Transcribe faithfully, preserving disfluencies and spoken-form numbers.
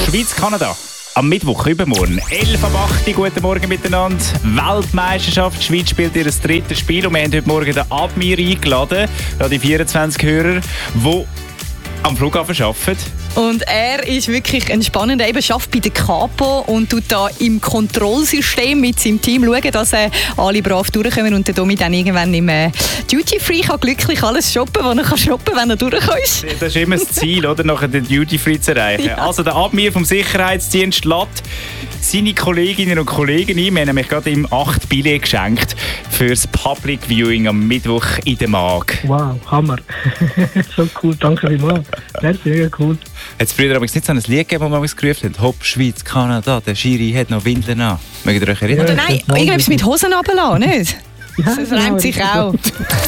Schweiz-Kanada. Am Mittwoch, übermorgen, elf ab acht, guten Morgen miteinander. Weltmeisterschaft, die Schweiz spielt ihr drittes Spiel und wir haben heute Morgen den Admir eingeladen, die vierundzwanzig Hörer, die am Flughafen arbeiten. Und er ist wirklich ein spannender, eben arbeitet bei der Capo und tut da im Kontrollsystem mit seinem Team schauen, dass äh, alle brav durchkommen und der Domi dann irgendwann im äh, Duty Free kann glücklich alles shoppen, was er kann shoppen, wenn er durchkommt. Das ist immer das Ziel, oder, nachher den Duty Free zu erreichen. Ja. Also der Admir vom Sicherheitsdienst lädt seine Kolleginnen und Kollegen ein. Wir haben nämlich gerade ihm acht Billette geschenkt fürs Public Viewing am Mittwoch in der Mag. Wow, Hammer. So cool, danke vielmals. Das ist sehr cool. Hat es früher aber nicht so ein Lied gegeben, das wir gerufen haben? Hopp, Schweiz, Kanada, der Schiri hat noch Windeln an. Mögt ihr euch erinnern? Oder nein, irgendetwas mit Hosen runterlassen, nicht? Ja, das reimt sich auch.